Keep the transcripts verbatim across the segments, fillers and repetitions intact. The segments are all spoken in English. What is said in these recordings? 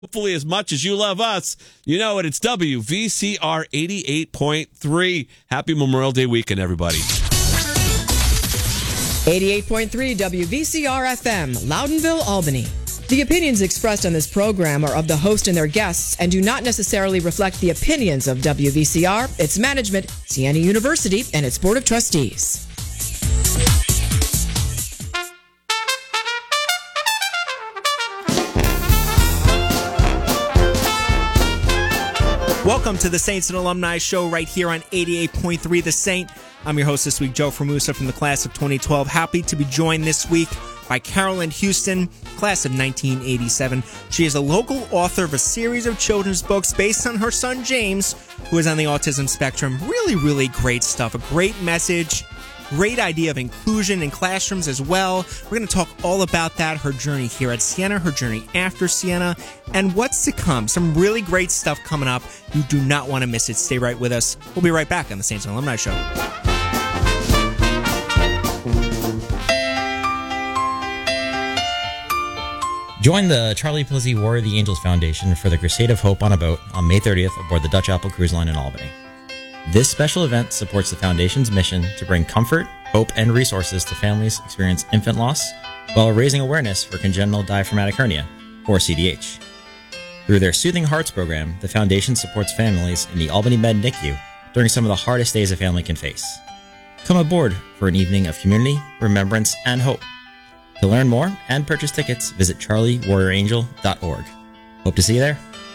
Hopefully as much as you love us. You know it. It's W V C R eighty-eight point three. Happy Memorial Day weekend, everybody. eighty-eight point three W V C R F M, Loudonville, Albany. The opinions expressed on this program are of the host and their guests and do not necessarily reflect the opinions of W V C R, its management, Siena University, and its Board of Trustees. Welcome to the Saints and Alumni Show right here on eighty-eight point three The Saint. I'm your host this week, Joe Formusa from the class of twenty twelve. Happy to be joined this week by Carolyn Houston, class of nineteen eighty-seven. She is a local author of a series of children's books based on her son, James, who is on the autism spectrum. Really, really great stuff. A great message. Great idea of inclusion in classrooms as well. We're going to talk all about that, her journey here at Siena, her journey after Siena, and what's to come. Some really great stuff coming up. You do not want to miss it. Stay right with us. We'll be right back on the Saints and Alumni Show. Join the Charlie Plizzi War of the Angels Foundation for the Crusade of Hope on a boat on May thirtieth aboard the Dutch Apple Cruise Line in Albany. This special event supports the Foundation's mission to bring comfort, hope, and resources to families experiencing infant loss while raising awareness for congenital diaphragmatic hernia, or C D H. Through their Soothing Hearts program, the Foundation supports families in the Albany Med N I C U during some of the hardest days a family can face. Come aboard for an evening of community, remembrance, and hope. To learn more and purchase tickets, visit charlie warrior angel dot org. Hope to see you there.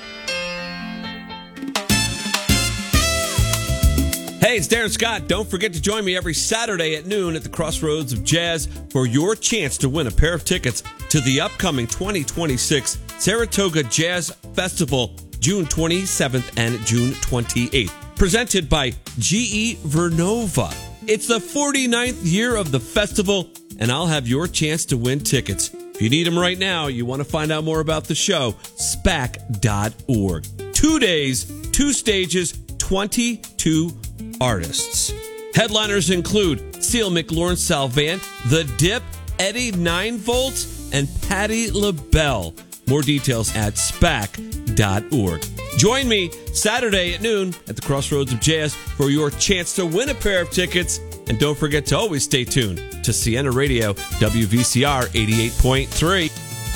Hey, it's Darren Scott. Don't forget to join me every Saturday at noon at the Crossroads of Jazz for your chance to win a pair of tickets to the upcoming twenty twenty-six Saratoga Jazz Festival, June twenty-seventh and June twenty-eighth. Presented by G E Vernova. It's the forty-ninth year of the festival, and I'll have your chance to win tickets. If you need them right now, you want to find out more about the show, spac dot org. Two days, two stages, twenty-two artists. Headliners include Seal McLaurin Salvant, The Dip, Eddie Nine Volts, and Patti LaBelle. More details at spac dot org. Join me Saturday at noon at the Crossroads of Jazz for your chance to win a pair of tickets. And don't forget to always stay tuned to Siena Radio, W V C R eighty-eight point three.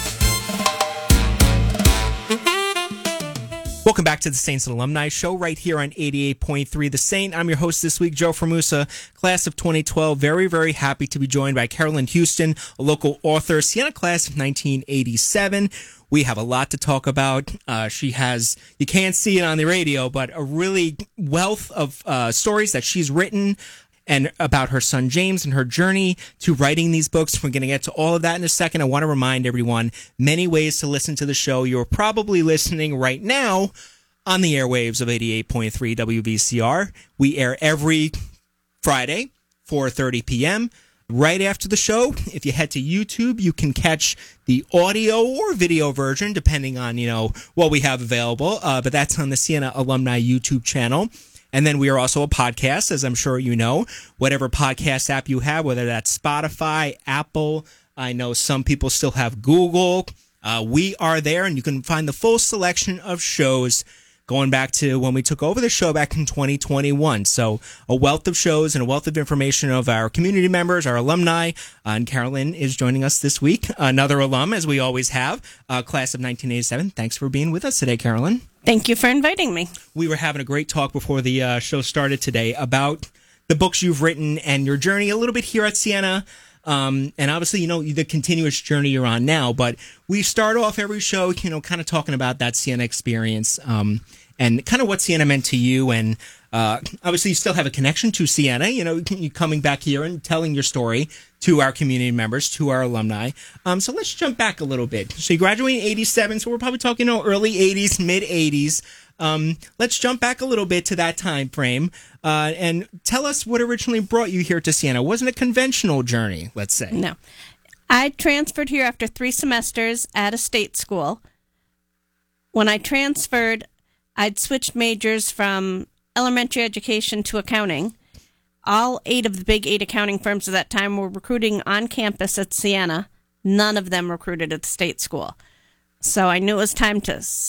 Welcome back to the Saints and Alumni Show right here on eighty-eight point three The Saint. I'm your host this week, Joe Formusa, class of twenty twelve. Very, very happy to be joined by Carolyn Houston, a local author, Siena class of nineteen eighty-seven. We have a lot to talk about. Uh, she has, you can't see it on the radio, but a really wealth of uh, stories that she's written and about her son James and her journey to writing these books. We're going to get to all of that in a second. I want to remind everyone, many ways to listen to the show. You're probably listening right now on the airwaves of eighty-eight point three W V C R. We air every Friday, four thirty p.m. Right after the show, if you head to YouTube, you can catch the audio or video version, depending on, you know, what we have available. Uh, but that's on the Siena Alumni YouTube channel. And then we are also a podcast, as I'm sure you know. Whatever podcast app you have, whether that's Spotify, Apple, I know some people still have Google. Uh, we are there, and you can find the full selection of shows going back to when we took over the show back in twenty twenty-one. So a wealth of shows and a wealth of information of our community members, our alumni. Uh, and Carolyn is joining us this week, another alum, as we always have, uh, class of nineteen eighty-seven. Thanks for being with us today, Carolyn. Thank you for inviting me. We were having a great talk before the uh, show started today about the books you've written and your journey a little bit here at Siena. Um, and obviously, you know, the continuous journey you're on now. But we start off every show, you know, kind of talking about that Siena experience um, and kind of what Siena meant to you. And uh, obviously, you still have a connection to Siena, you know, you coming back here and telling your story to our community members, to our alumni. Um, so let's jump back a little bit. So you graduated in eighty-seven, so we're probably talking, you know, early eighties, mid eighties. Um, let's jump back a little bit to that time frame uh, and tell us what originally brought you here to Siena. It wasn't a conventional journey, let's say. No. I transferred here after three semesters at a state school. When I transferred, I'd switched majors from elementary education to accounting. All eight of the big eight accounting firms at that time were recruiting on campus at Siena. None of them recruited at the state school. So I knew it was time to